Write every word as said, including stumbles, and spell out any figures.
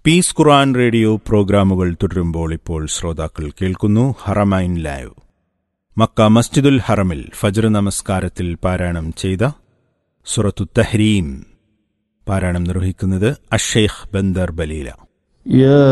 Piece ഖുർആൻ radio പ്രോഗ്രാമുകൾ തുടരുമ്പോൾ ഇപ്പോൾ ശ്രോതാക്കൾ കേൾക്കുന്നു ഹറമൈൻ ലൈവ്. മക്ക മസ്ജിദുൽ ഹറമിൽ ഫജ്ർ നമസ്കാരത്തിൽ പാരായണം ചെയ്ത സൂറത്തു തഹ്രീം പാരായണം നിർവഹിക്കുന്നത് അഷേഖ് ബന്ദർ ബലീല.